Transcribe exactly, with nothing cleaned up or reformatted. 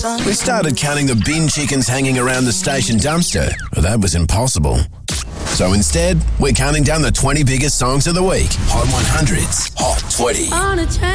We started counting the bin chickens hanging around the station dumpster, but that was impossible. So instead, we're counting down the twenty biggest songs of the week. Hot one hundred's Hot twenty. On a train.